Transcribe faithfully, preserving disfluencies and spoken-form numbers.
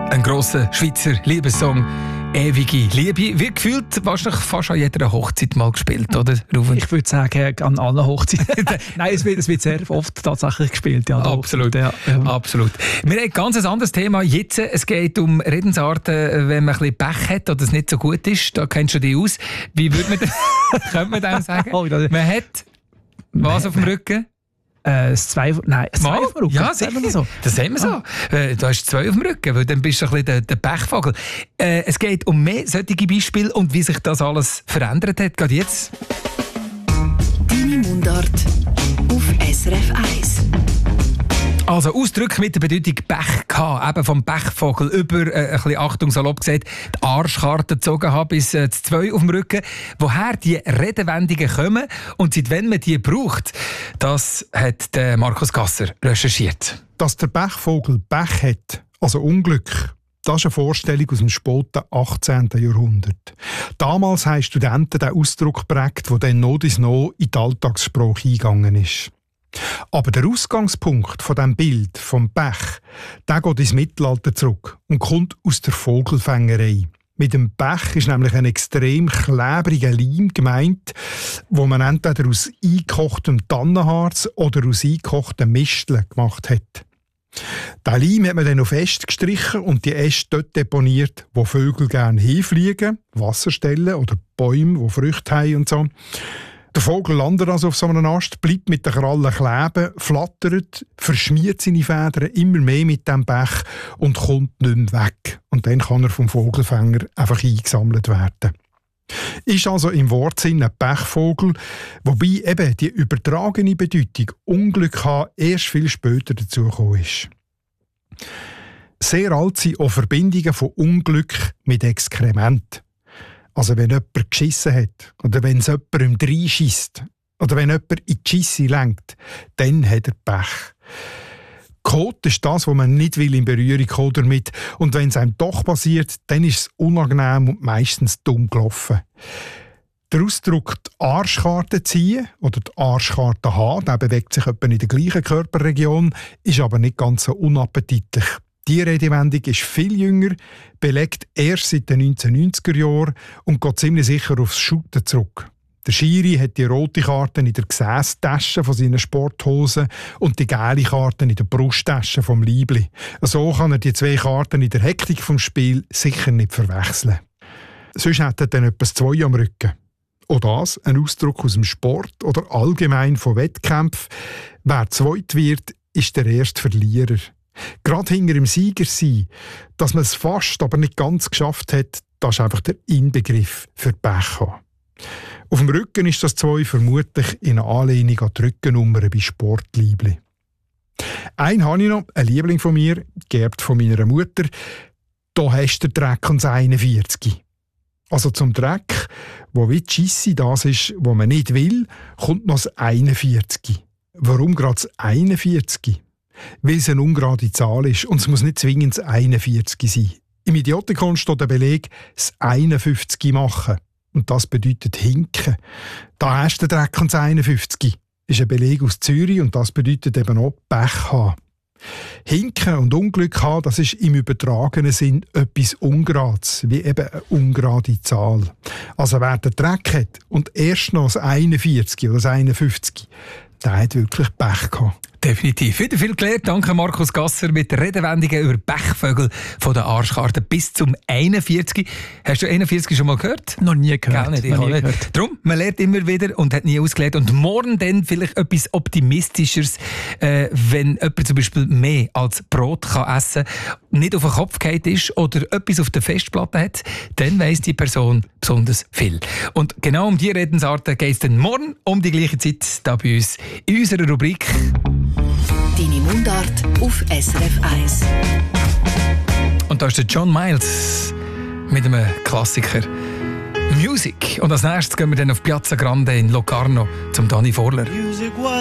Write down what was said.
Ein grosser Schweizer Liebessong. Ewige Liebe. Wird gefühlt wahrscheinlich fast an jeder Hochzeit mal gespielt, oder, Ruven? Ich würde sagen, an allen Hochzeiten. Nein, es wird, es wird sehr oft tatsächlich gespielt. Ja, Absolut, ja, ja. Absolut. Wir haben ein ganz anderes Thema jetzt. Es geht um Redensarten, wenn man ein bisschen Pech hat oder es nicht so gut ist. Da kennst du dich aus. Wie würde man, könnte man dem sagen? Oh, man hat was auf dem Rücken? Äh, zwei, nein, zwei auf dem Rücken. Ja, sicher. So. Das sehen wir so. Ah. Äh, du hast zwei auf dem Rücken, weil dann bist du ein bisschen der, der Pechvogel. Äh, es geht um mehr solche Beispiele und wie sich das alles verändert hat. Gerade jetzt. Deine Mundart auf S R F eins. Also Ausdrücke mit der Bedeutung Pech gehabt, eben vom Pechvogel über, äh, ein bisschen Achtung salopp gesagt, die Arschkarte gezogen habe bis äh, zwei auf dem Rücken. Woher die Redewendungen kommen und seit wann man die braucht, das hat der Markus Gasser recherchiert. Dass der Pechvogel Pech hat, also Unglück, das ist eine Vorstellung aus dem späten achtzehnten Jahrhundert. Damals haben Studenten den Ausdruck geprägt, der dann noch ins noch in die Alltagssprache eingegangen ist. Aber der Ausgangspunkt von diesem Bild vom Pech, der geht ins Mittelalter zurück und kommt aus der Vogelfängerei. Mit dem Pech ist nämlich ein extrem klebriger Leim gemeint, wo man entweder aus eingekochtem Tannenharz oder aus eingekochten Misteln gemacht hat. Den Leim hat man dann auf Äste gestrichen und die Äste dort deponiert, wo Vögel gerne hinfliegen, Wasserstellen oder Bäume, die Früchte haben und so. Der Vogel landet also auf so einem Ast, bleibt mit den Krallen kleben, flattert, verschmiert seine Federn immer mehr mit dem Pech und kommt nicht mehr weg. Und dann kann er vom Vogelfänger einfach eingesammelt werden. Ist also im Wortsinn ein Pechvogel, wobei eben die übertragene Bedeutung Unglück haben erst viel später dazugekommen ist. Sehr alt sind auch Verbindungen von Unglück mit Exkrement. Also wenn jemand geschissen hat oder wenn es jemandem reinschießt oder wenn jemand in die Schisse lenkt, dann hat er Pech. Kot ist das, was man nicht will in Berührung kommen damit. Und wenn es einem doch passiert, dann ist es unangenehm und meistens dumm gelaufen. Der Ausdruck «die Arschkarte ziehen» oder «die Arschkarte haben», der bewegt sich etwa in der gleichen Körperregion, ist aber nicht ganz so unappetitlich. Die Redewendung ist viel jünger, belegt erst seit den neunzehnhundertneunziger Jahren und geht ziemlich sicher aufs Shooten zurück. Der Schiri hat die rote Karte in der Gesäßtasche von seinen Sporthosen und die gelbe Karte in der Brusttasche vom Liebli. So kann er die zwei Karten in der Hektik vom Spiel sicher nicht verwechseln. Sonst hat er dann etwas zwei am Rücken. Auch das ein Ausdruck aus dem Sport oder allgemein von Wettkämpfen. Wer zweit wird, ist der erste Verlierer. Gerade hinter dem Sieger sein, dass man es fast, aber nicht ganz geschafft hat, das ist einfach der Inbegriff für Pech haben. Auf dem Rücken ist das zwei vermutlich in Anlehnung an die Rückennummer bei Sportliebli. Einen habe ich noch, ein Liebling von mir, geerbt von meiner Mutter. Da hast du den Dreck ans einundvierzig. Also zum Dreck, wo wie die Scheisse das ist, wo man nicht will, kommt noch das einundvierzig. Warum gerade das einundvierzig? Weil es eine ungerade Zahl ist und es muss nicht zwingend das einundvierzig sein. Im Idiotikon steht der Beleg, das einundfünfzig machen. Und das bedeutet hinken. Da hast du den Dreck ans einundfünfzig. Ist ein Beleg aus Zürich und das bedeutet eben auch Pech haben. Hinken und Unglück haben, das ist im übertragenen Sinn etwas Ungerades, wie eben eine ungerade Zahl. Also wer den Dreck hat und erst noch das einundvierzig oder das einundfünfzig, der hat wirklich Pech gehabt. Definitiv. Wieder viel gelernt. Danke Markus Gasser mit Redewendungen über Pechvögel von der Arschkarte bis zum einundvierzig. Hast du einundvierzig schon mal gehört? Noch nie gehört. Nicht, ich noch nie nicht. gehört. Darum, man lernt immer wieder und hat nie ausgelernt. Und morgen dann vielleicht etwas Optimistischeres, äh, wenn jemand zum Beispiel mehr als Brot kann essen kann, nicht auf den Kopf gefallen ist oder etwas auf der Festplatte hat, dann weiss die Person besonders viel. Und genau um diese Redensarten geht es dann morgen um die gleiche Zeit hier bei uns in unserer Rubrik Deine Mundart auf S R F eins. Und da ist der John Miles mit einem Klassiker Music. Und als nächstes gehen wir dann auf Piazza Grande in Locarno zum Dani Vorler.